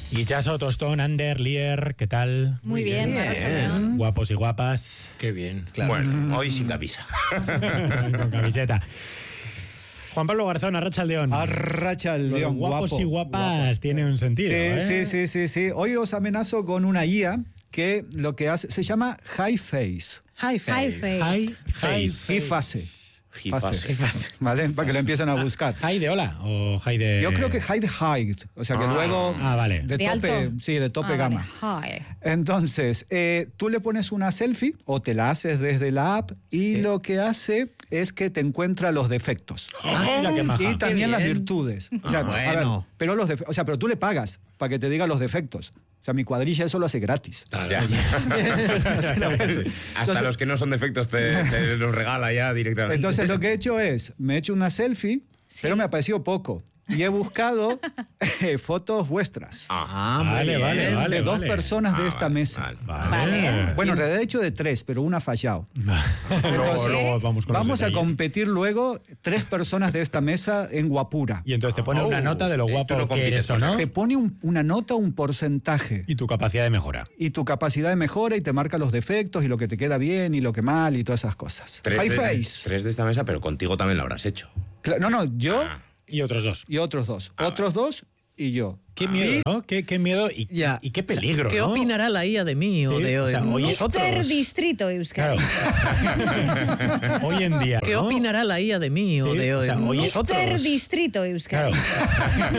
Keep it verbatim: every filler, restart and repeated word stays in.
Guichaso, Tostón, Ander, Lier, ¿qué tal? Muy bien, bien. Guapos y guapas. Qué bien, claro. Bueno, hoy sin camisa. Con camiseta. Juan Pablo Garzón, Arrachaldeón. Arrachaldeón, guapos guapo. y guapas guapo. tiene un sentido, Sí, ¿eh? sí, sí, sí, sí. Hoy os amenazo con una I A que lo que hace se llama High Face. High face. High face. High face. Y fase. Gifase. ¿Vale? Para que lo empiecen a buscar. ¿High de hola o high de...? Yo creo que high de height, o sea que Ah. luego Ah, vale. de, ¿De tope, alto? sí, de tope Ah, gama. vale. Hi. Entonces, eh, tú le pones una selfie o te la haces desde la app y Sí. lo que hace es que te encuentra los defectos. Ah, mira qué maja. Y también las bien. virtudes. O sea, Ah, a ver, bueno. pero los defe- o sea, pero tú le pagas para que te diga los defectos. O sea, mi cuadrilla eso lo hace gratis. Ya. Entonces, Hasta los que no son defectos te, te los regala ya directamente. entonces lo que he hecho es, me he hecho una selfie, pero me ha parecido poco. Y he buscado eh, fotos vuestras. Ah, muy Vale, bien. vale, vale. de dos personas de Ah, esta vale, mesa. vale. Vale. Bueno, en realidad he hecho de tres, pero una ha fallado. luego, luego vamos con los Vamos a detalles. competir luego tres personas de esta mesa en guapura. Y entonces te pone Oh, una nota de lo eh, guapo tú no que compites eres o con no Te pone un- una nota, un porcentaje. y tu capacidad de mejora. Y tu capacidad de mejora y te marca los defectos y lo que te queda bien y lo que mal y todas esas cosas. Tres High de, face. tres de esta mesa, pero contigo también lo habrás hecho. Cla- No, no, yo Ah. Y otros dos. y otros dos. otros dos y yo. Qué miedo, ¿no? Qué, qué miedo y, Ya. y qué peligro, ¿Qué ¿no? opinará la I A de mí o Sí, de, o sea, de oye, nosotros? Mister Distrito Euskadi. Claro. Hoy en día, ¿Qué ¿no? opinará la I A de mí o Sí, de, o sea, de oye, nosotros? Mister Distrito Euskadi. Claro.